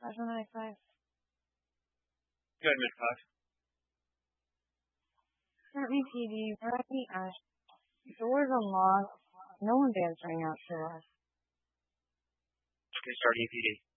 595. Go ahead, Mr. Fox. Start BPD, right? Doors unlocked. No one's answering out to us. Okay, start EPD.